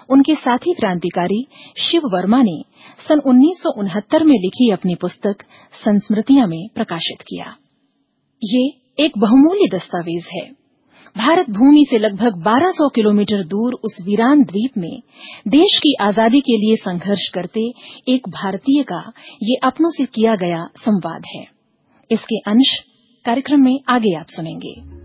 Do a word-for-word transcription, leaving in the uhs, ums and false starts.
उनके साथी क्रांतिकारी शिव वर्मा ने सन उन्नीस सौ उनहत्तर में लिखी अपनी पुस्तक संस्मृतियां में प्रकाशित किया। ये एक बहुमूल्य दस्तावेज है। भारत भूमि से लगभग बारह सौ किलोमीटर दूर उस वीरान द्वीप में देश की आजादी के लिए संघर्ष करते एक भारतीय का ये अपनों से किया गया संवाद है। इसके अंश कार्यक्रम में आगे आप सुनेंगे।